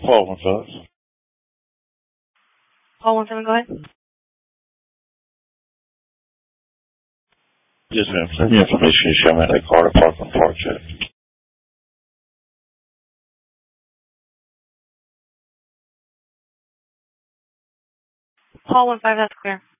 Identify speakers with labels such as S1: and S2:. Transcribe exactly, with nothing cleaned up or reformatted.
S1: Paul one five.
S2: Paul one seven, go ahead.
S1: Yes, ma'am. Send me information you show me at that car to park on Park Jet.
S2: Paul one five, that's clear.